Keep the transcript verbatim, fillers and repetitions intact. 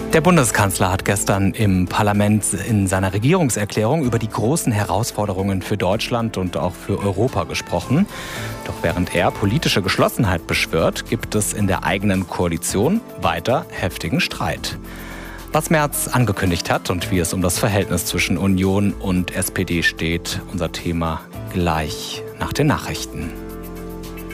Der Bundeskanzler hat gestern im Parlament in seiner Regierungserklärung über die großen Herausforderungen für Deutschland und auch für Europa gesprochen. Doch während er politische Geschlossenheit beschwört, gibt es in der eigenen Koalition weiter heftigen Streit. Was Merz angekündigt hat und wie es um das Verhältnis zwischen Union und S P D steht, unser Thema gleich nach den Nachrichten.